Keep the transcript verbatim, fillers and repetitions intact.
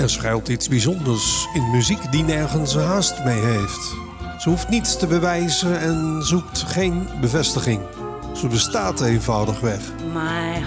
Er schuilt iets bijzonders in muziek die nergens haast mee heeft. Ze hoeft niets te bewijzen en zoekt geen bevestiging. Ze bestaat eenvoudigweg. My